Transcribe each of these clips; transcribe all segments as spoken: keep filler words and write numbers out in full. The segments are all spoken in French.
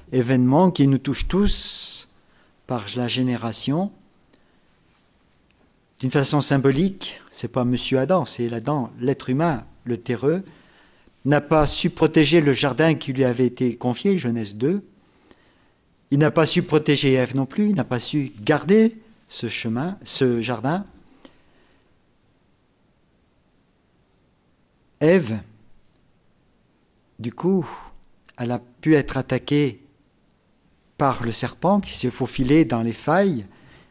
événement qui nous touche tous par la génération. D'une façon symbolique, c'est pas Monsieur Adam, c'est l'Adam, l'être humain, le terreux, n'a pas su protéger le jardin qui lui avait été confié, Genèse deux. Il n'a pas su protéger Ève non plus, il n'a pas su garder ce chemin, ce jardin. Ève, du coup, elle a pu être attaquée par le serpent qui s'est faufilé dans les failles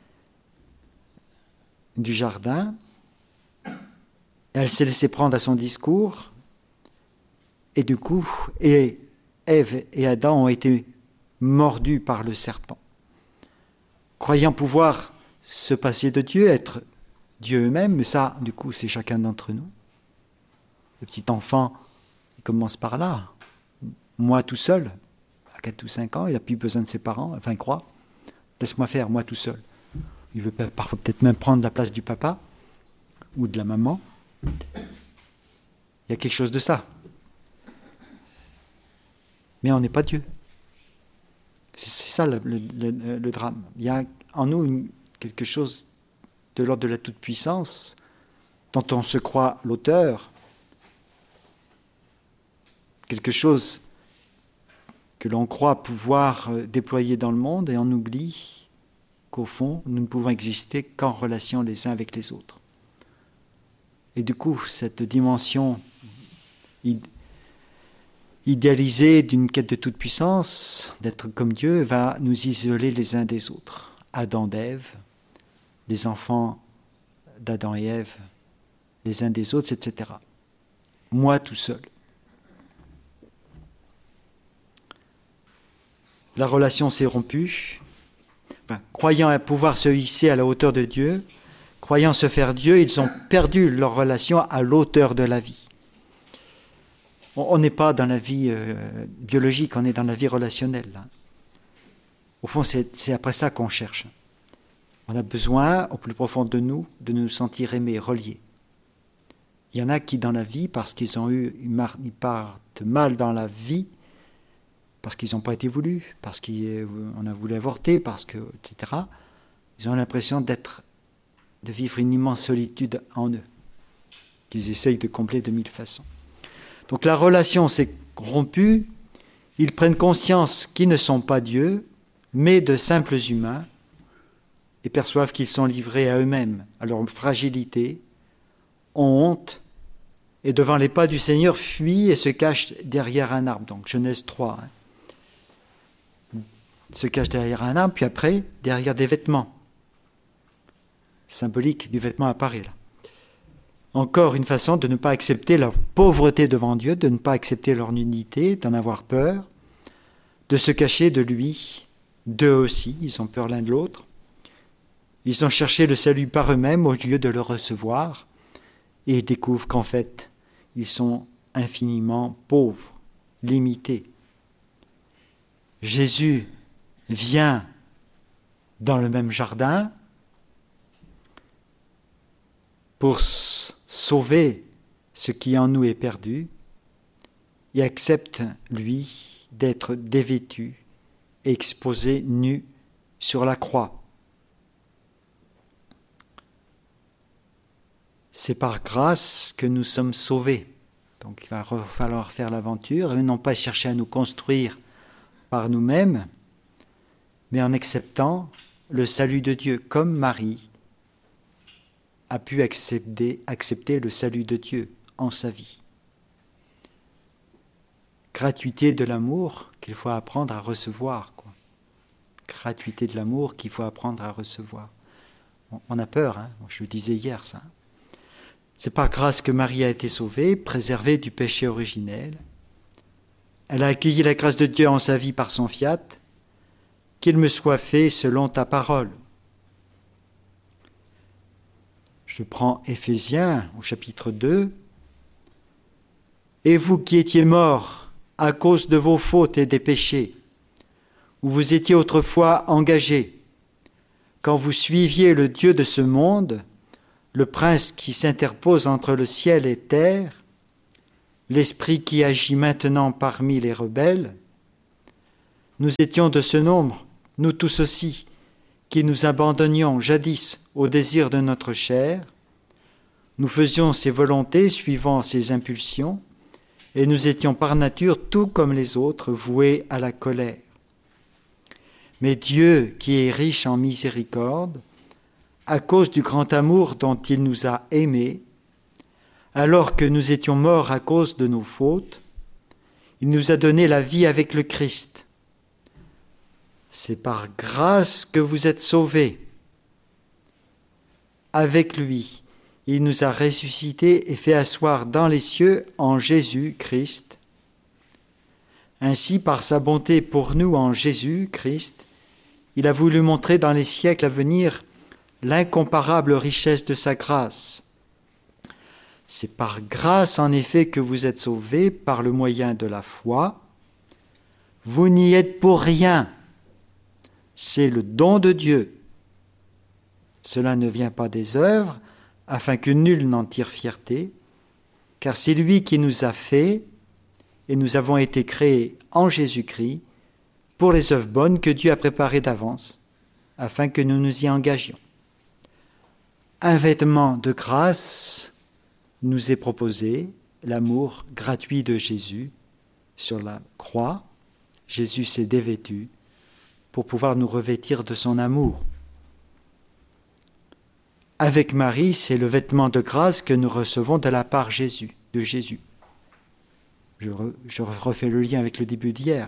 du jardin. Elle s'est laissée prendre à son discours. Et du coup, et Ève et Adam ont été mordus par le serpent. Croyant pouvoir se passer de Dieu, être Dieu eux-mêmes, mais ça, du coup, c'est chacun d'entre nous. Le petit enfant, il commence par là. Moi tout seul, à quatre ou cinq ans, il n'a plus besoin de ses parents, enfin il croit. Laisse-moi faire, moi tout seul. Il veut parfois peut-être même prendre la place du papa ou de la maman. Il y a quelque chose de ça. Mais on n'est pas Dieu. C'est, c'est ça le, le, le, le drame. Il y a en nous une, quelque chose de l'ordre de la toute-puissance dont on se croit l'auteur. Quelque chose que l'on croit pouvoir déployer dans le monde et on oublie qu'au fond, nous ne pouvons exister qu'en relation les uns avec les autres. Et du coup, cette dimension idéalisée d'une quête de toute puissance, d'être comme Dieu, va nous isoler les uns des autres. Adam d'Ève, les enfants d'Adam et Ève, les uns des autres, et cetera. Moi tout seul. La relation s'est rompue. Enfin, croyant pouvoir se hisser à la hauteur de Dieu, croyant se faire Dieu, ils ont perdu leur relation à l'auteur de la vie. On n'est pas dans la vie euh, biologique, on est dans la vie relationnelle. Là. Au fond, c'est, c'est après ça qu'on cherche. On a besoin, au plus profond de nous, de nous sentir aimés, reliés. Il y en a qui, dans la vie, parce qu'ils ont eu une part de mal dans la vie, parce qu'ils n'ont pas été voulus, parce qu'on a voulu avorter, parce que, et cetera, ils ont l'impression d'être, de vivre une immense solitude en eux, qu'ils essayent de combler de mille façons. Donc la relation s'est rompue, ils prennent conscience qu'ils ne sont pas Dieu, mais de simples humains, et perçoivent qu'ils sont livrés à eux-mêmes, à leur fragilité, ont honte, et devant les pas du Seigneur fuient et se cachent derrière un arbre. Donc Genèse trois. Hein. Se cachent derrière un arbre, puis après, derrière des vêtements. Symbolique du vêtement apparaît là. Encore une façon de ne pas accepter leur pauvreté devant Dieu, de ne pas accepter leur nudité, d'en avoir peur, de se cacher de lui, d'eux aussi, ils ont peur l'un de l'autre. Ils ont cherché le salut par eux-mêmes au lieu de le recevoir, et ils découvrent qu'en fait, ils sont infiniment pauvres, limités. Jésus vient dans le même jardin pour sauver ce qui en nous est perdu et accepte, lui, d'être dévêtu et exposé nu sur la croix. C'est par grâce que nous sommes sauvés. Donc il va falloir faire l'aventure et non pas chercher à nous construire par nous-mêmes, mais en acceptant le salut de Dieu, comme Marie a pu accepter, accepter le salut de Dieu en sa vie. Gratuité de l'amour qu'il faut apprendre à recevoir, quoi. Gratuité de l'amour qu'il faut apprendre à recevoir. On a peur, hein, je le disais hier, ça. C'est par grâce que Marie a été sauvée, préservée du péché originel. Elle a accueilli la grâce de Dieu en sa vie par son fiat, qu'il me soit fait selon ta parole. Je prends Éphésiens au chapitre deux. Et vous qui étiez morts à cause de vos fautes et des péchés, où vous étiez autrefois engagés, quand vous suiviez le Dieu de ce monde, le prince qui s'interpose entre le ciel et terre, l'esprit qui agit maintenant parmi les rebelles, nous étions de ce nombre, nous tous aussi, qui nous abandonnions jadis au désir de notre chair. Nous faisions ses volontés suivant ses impulsions, et nous étions par nature, tout comme les autres, voués à la colère. Mais Dieu, qui est riche en miséricorde, à cause du grand amour dont il nous a aimés, alors que nous étions morts à cause de nos fautes, il nous a donné la vie avec le Christ. C'est par grâce que vous êtes sauvés. Avec lui, il nous a ressuscités et fait asseoir dans les cieux en Jésus-Christ. Ainsi, par sa bonté pour nous en Jésus-Christ, il a voulu montrer dans les siècles à venir l'incomparable richesse de sa grâce. C'est par grâce en effet que vous êtes sauvés par le moyen de la foi. Vous n'y êtes pour rien. C'est le don de Dieu. Cela ne vient pas des œuvres, afin que nul n'en tire fierté, car c'est lui qui nous a fait, et nous avons été créés en Jésus-Christ pour les œuvres bonnes que Dieu a préparées d'avance, afin que nous nous y engagions. Un vêtement de grâce nous est proposé, l'amour gratuit de Jésus sur la croix. Jésus s'est dévêtu pour pouvoir nous revêtir de son amour. Avec Marie, c'est le vêtement de grâce que nous recevons de la part Jésus, de Jésus. Je, re, je refais le lien avec le début d'hier.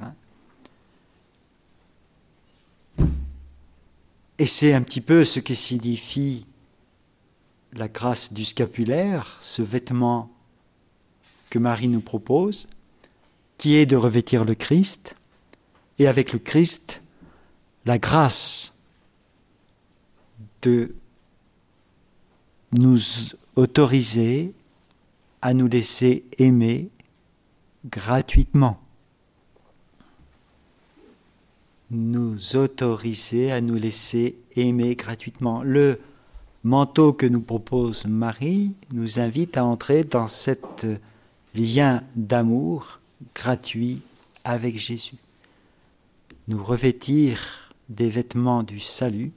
Hein. Et c'est un petit peu ce que signifie la grâce du scapulaire, ce vêtement que Marie nous propose, qui est de revêtir le Christ, et avec le Christ, la grâce de nous autoriser à nous laisser aimer gratuitement. Nous autoriser à nous laisser aimer gratuitement. Le manteau que nous propose Marie nous invite à entrer dans cet lien d'amour gratuit avec Jésus. Nous revêtir des vêtements du salut,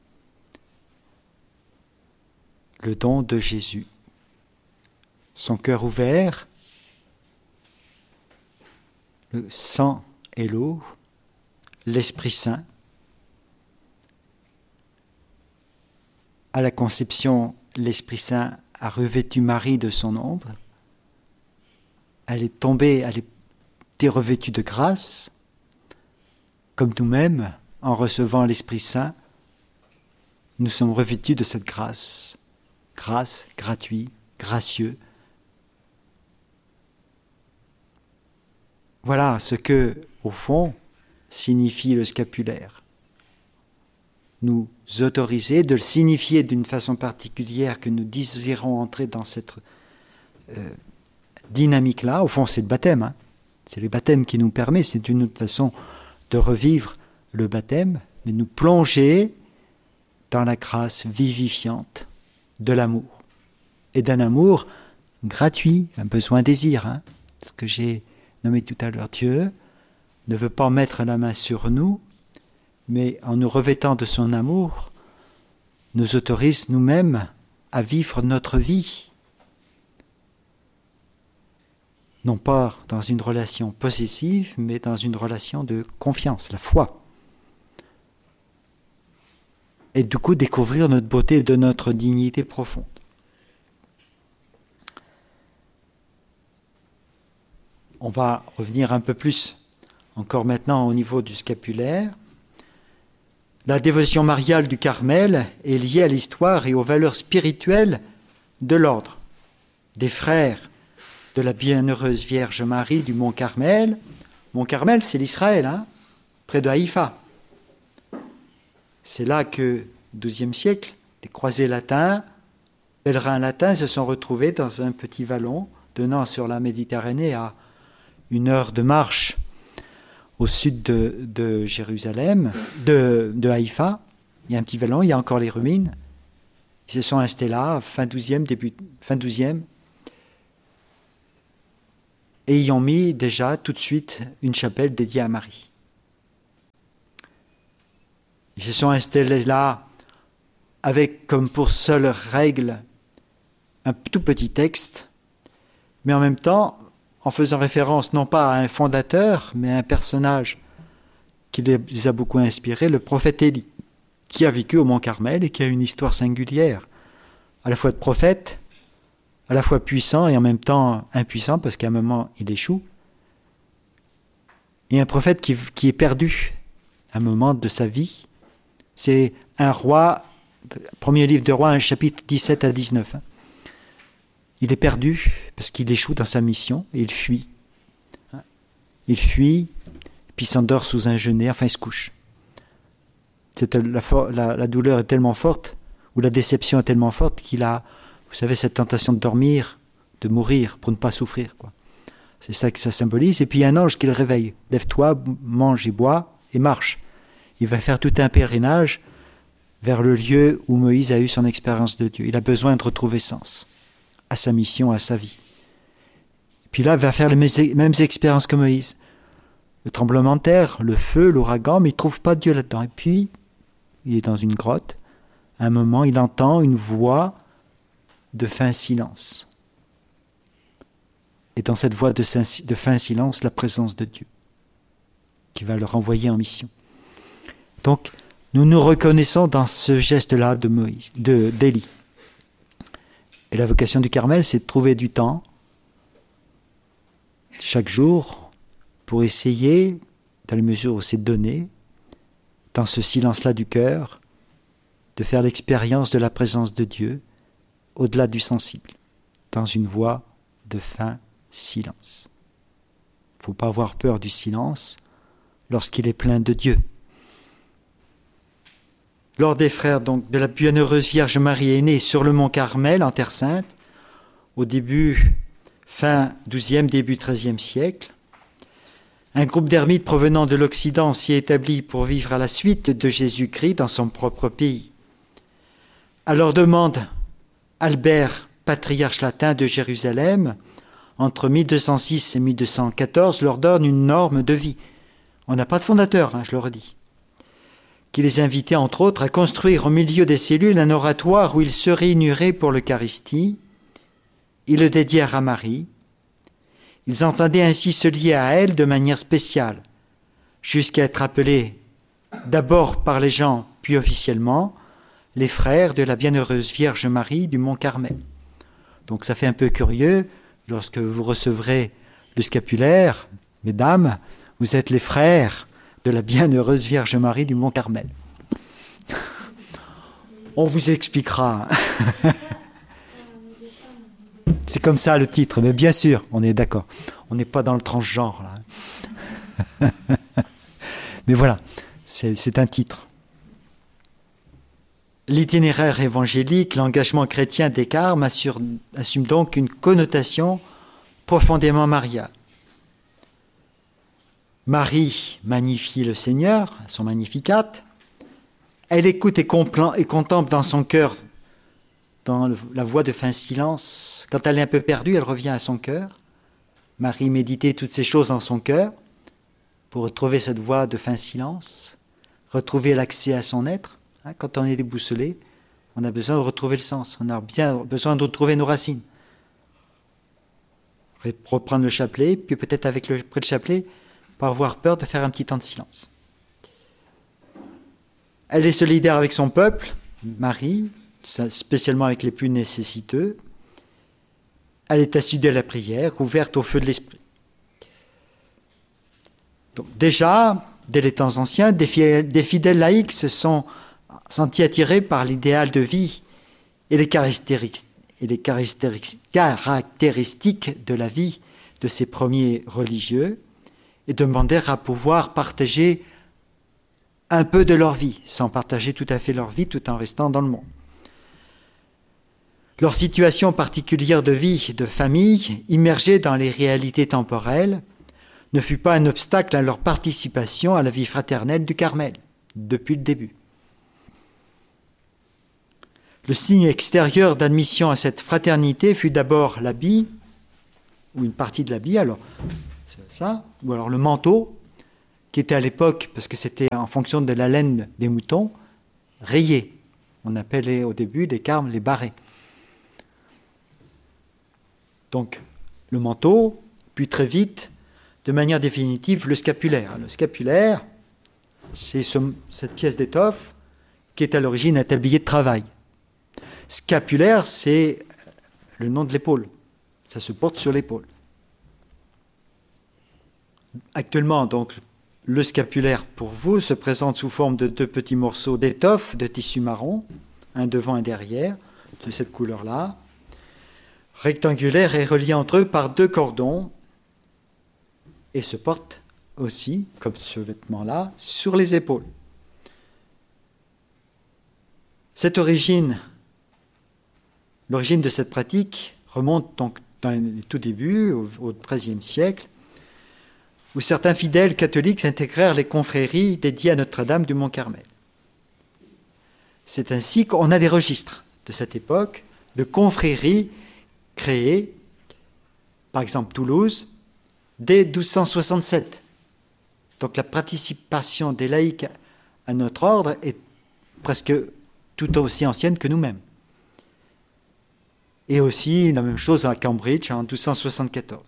le don de Jésus. Son cœur ouvert, le sang et l'eau, l'Esprit Saint. À la conception, l'Esprit Saint a revêtu Marie de son ombre. Elle est tombée, elle était revêtue de grâce, comme nous-mêmes, en recevant l'Esprit Saint, nous sommes revêtus de cette grâce. Grâce, gratuit, gracieux. Voilà ce que, au fond, signifie le scapulaire. Nous autoriser de le signifier d'une façon particulière, que nous désirons entrer dans cette euh, dynamique-là. Au fond, c'est le baptême. Hein. C'est le baptême qui nous permet, c'est une autre façon de revivre le baptême, mais nous plonger dans la grâce vivifiante de l'amour, et d'un amour gratuit, un besoin-désir. Hein. Ce que j'ai nommé tout à l'heure, Dieu ne veut pas mettre la main sur nous, mais en nous revêtant de son amour, nous autorise nous-mêmes à vivre notre vie. Non pas dans une relation possessive, mais dans une relation de confiance, la foi. Et du coup découvrir notre beauté de notre dignité profonde. On va revenir un peu plus encore maintenant au niveau du scapulaire. La dévotion mariale du Carmel est liée à l'histoire et aux valeurs spirituelles de l'ordre des frères de la bienheureuse Vierge Marie du Mont Carmel. Mont Carmel, c'est l'Israël, hein, près de Haïfa. C'est là que, au douzième siècle, des croisés latins, pèlerins latins se sont retrouvés dans un petit vallon donnant sur la Méditerranée à une heure de marche au sud de, de Jérusalem, de, de Haïfa. Il y a un petit vallon, il y a encore les ruines. Ils se sont installés là, fin douzième, début, fin douzième. Et y ont mis déjà tout de suite une chapelle dédiée à Marie. Ils se sont installés là avec comme pour seule règle un tout petit texte, mais en même temps en faisant référence non pas à un fondateur, mais à un personnage qui les a beaucoup inspirés, le prophète Élie, qui a vécu au Mont Carmel et qui a une histoire singulière, à la fois de prophète, à la fois puissant et en même temps impuissant, parce qu'à un moment il échoue, et un prophète qui, qui est perdu à un moment de sa vie. C'est un roi, premier livre de Rois, un chapitre dix-sept à dix-neuf. Il est perdu parce qu'il échoue dans sa mission et il fuit. Il fuit, puis s'endort sous un genêt, enfin il se couche. C'est la, la, la douleur est tellement forte, ou la déception est tellement forte qu'il a, vous savez, cette tentation de dormir, de mourir pour ne pas souffrir, quoi. C'est ça que ça symbolise. Et puis il y a un ange qui le réveille. Lève-toi, mange et bois et marche. Il va faire tout un pèlerinage vers le lieu où Moïse a eu son expérience de Dieu. Il a besoin de retrouver sens à sa mission, à sa vie. Et puis là, il va faire les mêmes expériences que Moïse. Le tremblement de terre, le feu, l'ouragan, mais il ne trouve pas Dieu là-dedans. Et puis, il est dans une grotte. À un moment, il entend une voix de fin silence. Et dans cette voix de, de fin silence, la présence de Dieu, qui va le renvoyer en mission. Donc, nous nous reconnaissons dans ce geste-là de Moïse, de d'Élie. Et la vocation du Carmel, c'est de trouver du temps, chaque jour, pour essayer, dans les mesures où c'est donné, dans ce silence-là du cœur, de faire l'expérience de la présence de Dieu, au-delà du sensible, dans une voie de fin silence. Il ne faut pas avoir peur du silence lorsqu'il est plein de Dieu. L'ordre des frères donc, de la bienheureuse Vierge Marie est né sur le mont Carmel, en Terre Sainte, au début, fin douzième, début treizième siècle. Un groupe d'ermites provenant de l'Occident s'y est établi pour vivre à la suite de Jésus-Christ dans son propre pays. À leur demande, Albert, patriarche latin de Jérusalem, entre mille deux cent six et mille deux cent quatorze, leur donne une norme de vie. On n'a pas de fondateur, hein, je le redis. Qui les invitait, entre autres, à construire au milieu des cellules un oratoire où ils se réuniraient pour l'Eucharistie. Ils le dédièrent à Marie. Ils entendaient ainsi se lier à elle de manière spéciale, jusqu'à être appelés, d'abord par les gens, puis officiellement, les frères de la bienheureuse Vierge Marie du Mont Carmel. Donc ça fait un peu curieux, lorsque vous recevrez le scapulaire, mesdames, vous êtes les frères de la bienheureuse Vierge Marie du Mont Carmel. On vous expliquera. C'est comme ça le titre, mais bien sûr, on est d'accord. On n'est pas dans le transgenre, là. Mais voilà, c'est, c'est un titre. L'itinéraire évangélique, l'engagement chrétien des Carmes assure, assume donc une connotation profondément mariale. Marie magnifie le Seigneur, son Magnificat. Elle écoute et, compl- et contemple dans son cœur, dans le, la voie de fin silence. Quand elle est un peu perdue, elle revient à son cœur. Marie méditait toutes ces choses dans son cœur pour retrouver cette voie de fin silence, retrouver l'accès à son être. Hein, quand on est déboussolé, on a besoin de retrouver le sens, on a bien besoin de retrouver nos racines. Reprendre le chapelet, puis peut-être avec le, après le chapelet, pas avoir peur de faire un petit temps de silence. Elle est solidaire avec son peuple, Marie, spécialement avec les plus nécessiteux. Elle est assidue à la prière, ouverte au feu de l'esprit. Donc déjà, dès les temps anciens, des fidèles, des fidèles laïcs se sont sentis attirés par l'idéal de vie et les caractéristiques, et les caractéristiques de la vie de ces premiers religieux et demandèrent à pouvoir partager un peu de leur vie, sans partager tout à fait leur vie, tout en restant dans le monde. Leur situation particulière de vie, de famille, immergée dans les réalités temporelles, ne fut pas un obstacle à leur participation à la vie fraternelle du Carmel, depuis le début. Le signe extérieur d'admission à cette fraternité fut d'abord l'habit, ou une partie de l'habit, alors c'est ça, ou alors le manteau, qui était à l'époque, parce que c'était en fonction de la laine des moutons, rayé. On appelait au début les carmes les barrets. Donc le manteau, puis très vite, de manière définitive, le scapulaire. Le scapulaire, c'est ce, cette pièce d'étoffe qui est à l'origine un tablier de travail. Scapulaire, c'est le nom de l'épaule. Ça se porte sur l'épaule. Actuellement, donc, le scapulaire pour vous se présente sous forme de deux petits morceaux d'étoffe de tissu marron, un devant et derrière, de cette couleur-là, rectangulaire et relié entre eux par deux cordons, et se porte aussi, comme ce vêtement-là, sur les épaules. Cette origine, l'origine de cette pratique remonte donc dans les tout débuts, au treizième siècle, où certains fidèles catholiques intégrèrent les confréries dédiées à Notre-Dame du Mont-Carmel. C'est ainsi qu'on a des registres de cette époque, de confréries créées, par exemple Toulouse, dès douze cent soixante-sept. Donc la participation des laïcs à notre ordre est presque tout aussi ancienne que nous-mêmes. Et aussi la même chose à Cambridge en douze cent soixante-quatorze.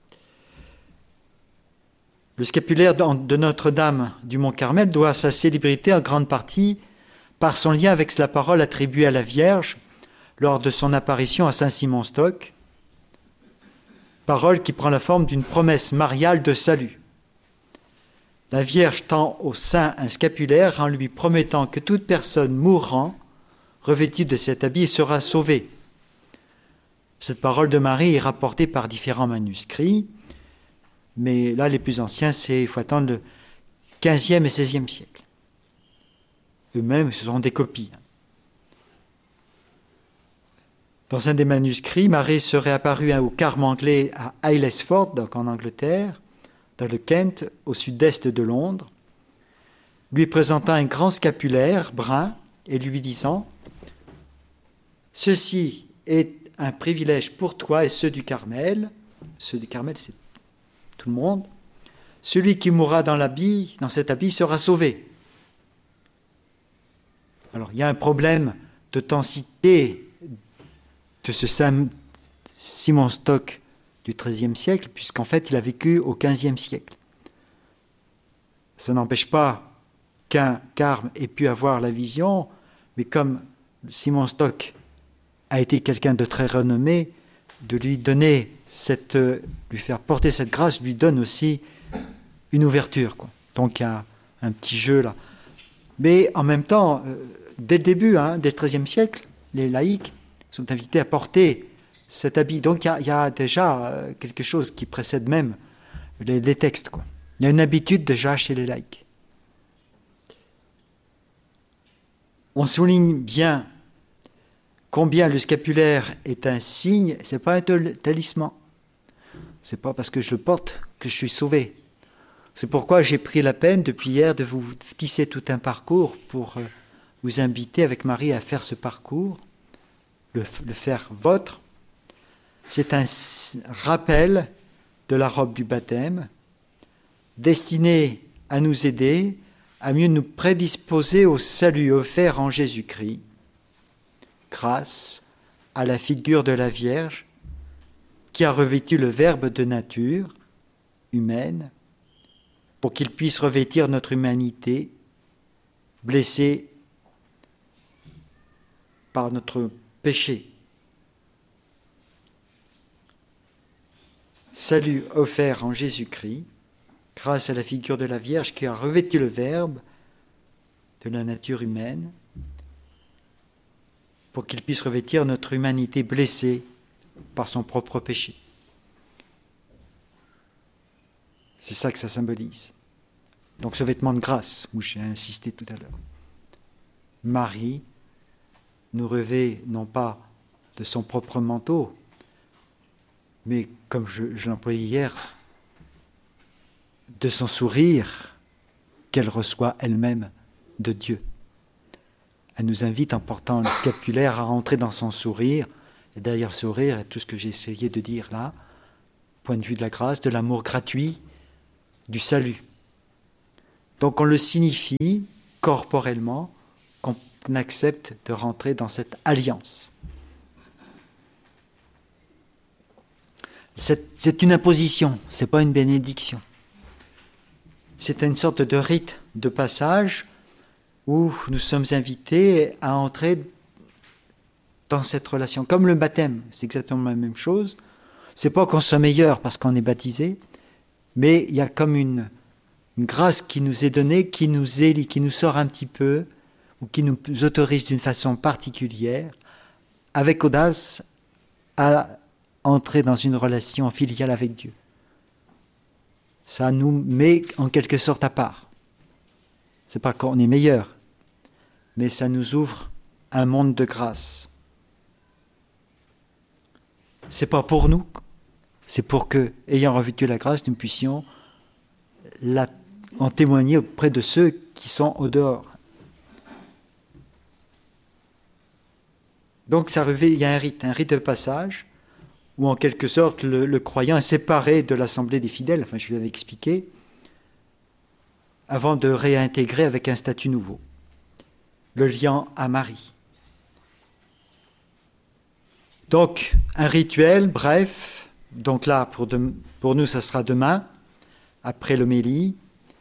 Le scapulaire de Notre-Dame du Mont-Carmel doit sa célébrité en grande partie par son lien avec la parole attribuée à la Vierge lors de son apparition à Saint-Simon-Stock, parole qui prend la forme d'une promesse mariale de salut. La Vierge tend au saint un scapulaire en lui promettant que toute personne mourant, revêtue de cet habit, sera sauvée. Cette parole de Marie est rapportée par différents manuscrits, mais là, les plus anciens, c'est, il faut attendre le quinzième et seizième siècle. Eux-mêmes, ce sont des copies. Dans un des manuscrits, Marie serait apparue au carme anglais à Aylesford, donc en Angleterre, dans le Kent, au sud-est de Londres, lui présentant un grand scapulaire brun et lui disant « Ceci est un privilège pour toi et ceux du Carmel. » Ceux du Carmel, c'est tout le monde. « Celui qui mourra dans l'habit, dans cet habit, sera sauvé. » Alors, il y a un problème d'authenticité de ce Saint Simon Stock du treizième siècle, puisqu'en fait, il a vécu au quinzième siècle. Ça n'empêche pas qu'un carme ait pu avoir la vision, mais comme Simon Stock a été quelqu'un de très renommé, de lui donner cette, lui faire porter cette grâce, lui donne aussi une ouverture, quoi. Donc, il y a un petit jeu là. Mais en même temps, dès le début, hein, dès le treizième siècle, les laïcs sont invités à porter cet habit. Donc il y a, il y a déjà quelque chose qui précède même les, les textes, quoi. Il y a une habitude déjà chez les laïcs. On souligne bien combien le scapulaire est un signe, c'est pas un talisman. C'est pas parce que je le porte que je suis sauvé. C'est pourquoi j'ai pris la peine depuis hier de vous tisser tout un parcours pour vous inviter avec Marie à faire ce parcours, le, le faire vôtre. C'est un rappel de la robe du baptême, destiné à nous aider à mieux nous prédisposer au salut offert en Jésus-Christ, grâce à la figure de la Vierge qui a revêtu le Verbe de nature humaine pour qu'il puisse revêtir notre humanité blessée par notre péché. Salut offert en Jésus-Christ, grâce à la figure de la Vierge qui a revêtu le Verbe de la nature humaine, pour qu'il puisse revêtir notre humanité blessée par son propre péché. C'est ça que ça symbolise. Donc ce vêtement de grâce, où j'ai insisté tout à l'heure. Marie nous revêt non pas de son propre manteau, mais comme je, je l'employais hier, de son sourire qu'elle reçoit elle-même de Dieu. Elle nous invite en portant le scapulaire à rentrer dans son sourire, et derrière le sourire, et tout ce que j'ai essayé de dire là, point de vue de la grâce, de l'amour gratuit, du salut. Donc on le signifie corporellement qu'on accepte de rentrer dans cette alliance. C'est, c'est une imposition, ce n'est pas une bénédiction. C'est une sorte de rite de passage où nous sommes invités à entrer dans cette relation. Comme le baptême, c'est exactement la même chose. Ce n'est pas qu'on soit meilleur parce qu'on est baptisé, mais il y a comme une, une grâce qui nous est donnée, qui nous élit, qui nous sort un petit peu, ou qui nous autorise d'une façon particulière, avec audace, à entrer dans une relation filiale avec Dieu. Ça nous met en quelque sorte à part. Ce n'est pas qu'on est meilleur, mais ça nous ouvre un monde de grâce. Ce n'est pas pour nous, c'est pour que, ayant revêtu la grâce, nous puissions la, en témoigner auprès de ceux qui sont au dehors. Donc ça revêt, il y a un rite, un rite de passage, où en quelque sorte le, le croyant est séparé de l'assemblée des fidèles, enfin je viens d'expliquer, avant de réintégrer avec un statut nouveau, le lien à Marie. Donc un rituel, bref, donc là pour, de, pour nous ça sera demain, après l'homélie.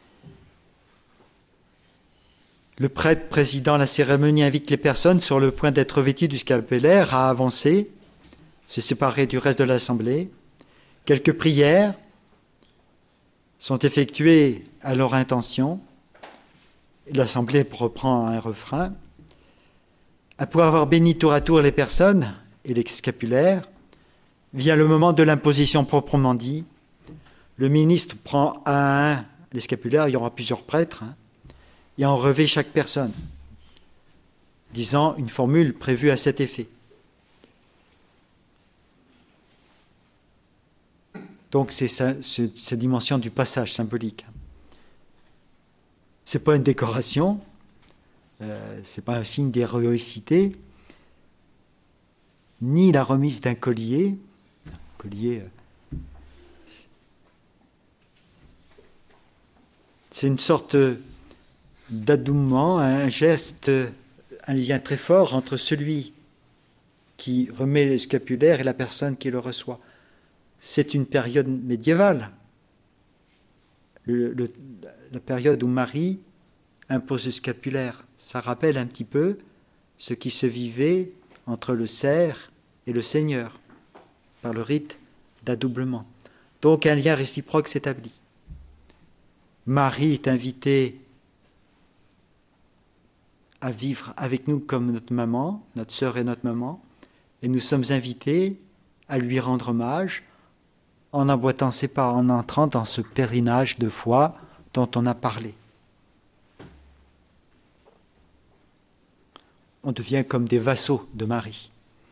Le prêtre présidant la cérémonie invite les personnes sur le point d'être revêtues du scapulaire à avancer, se séparer du reste de l'assemblée. Quelques prières sont effectuées à leur intention. L'assemblée reprend un refrain. Après avoir béni tour à tour les personnes et les scapulaires, vient le moment de l'imposition proprement dit. Le ministre prend à un les scapulaires, il y aura plusieurs prêtres, hein, et en revêt chaque personne, disant une formule prévue à cet effet. Donc c'est ça, c'est, cette dimension du passage symbolique. Ce n'est pas une décoration, euh, ce n'est pas un signe d'héroïcité, ni la remise d'un collier. Un collier, euh, c'est une sorte d'adoubement, un geste, un lien très fort entre celui qui remet le scapulaire et la personne qui le reçoit. C'est une période médiévale, le, le, la période où Marie impose le scapulaire. Ça rappelle un petit peu ce qui se vivait entre le serf et le seigneur, par le rite d'adoublement. Donc un lien réciproque s'établit. Marie est invitée à vivre avec nous comme notre maman, notre sœur et notre maman, et nous sommes invités à lui rendre hommage en emboîtant ses pas, en entrant dans ce pèlerinage de foi dont on a parlé. On devient comme des vassaux de Marie.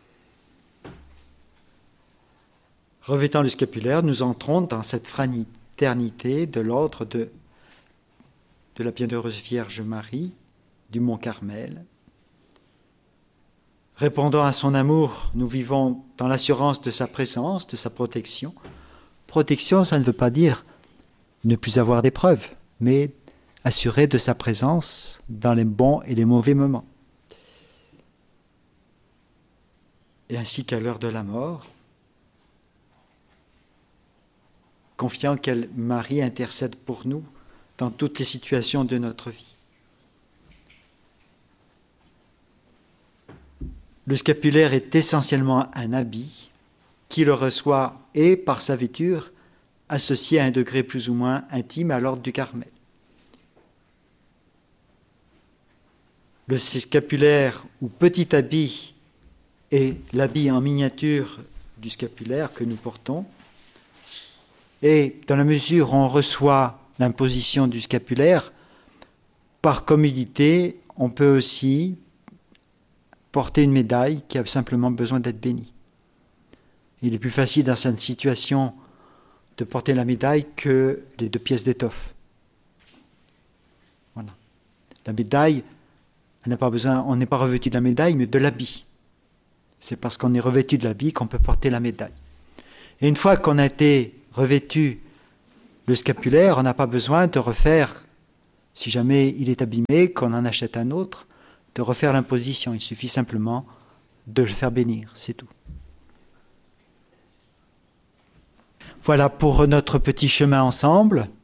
Revêtant le scapulaire, nous entrons dans cette fraternité de l'ordre de, de la Bienheureuse Vierge Marie du Mont Carmel. Répondant à son amour, nous vivons dans l'assurance de sa présence, de sa protection. Protection, ça ne veut pas dire ne plus avoir d'épreuves, mais assurer de sa présence dans les bons et les mauvais moments. Et ainsi qu'à l'heure de la mort, confiant qu'elle, Marie, intercède pour nous dans toutes les situations de notre vie. Le scapulaire est essentiellement un habit qui le reçoit et, par sa vêture, associé à un degré plus ou moins intime à l'ordre du Carmel. Le scapulaire ou petit habit est l'habit en miniature du scapulaire que nous portons. Et dans la mesure où on reçoit l'imposition du scapulaire, par commodité, on peut aussi porter une médaille qui a simplement besoin d'être bénie. Il est plus facile dans cette situation de porter la médaille que les deux pièces d'étoffe. Voilà. La médaille, elle n'a pas besoin, on n'est pas revêtu de la médaille, mais de l'habit. C'est parce qu'on est revêtu de l'habit qu'on peut porter la médaille. Et une fois qu'on a été revêtu le scapulaire, on n'a pas besoin de refaire Si jamais il est abîmé, qu'on en achète un autre, de refaire l'imposition. Il suffit simplement de le faire bénir, c'est tout. Voilà pour notre petit chemin ensemble.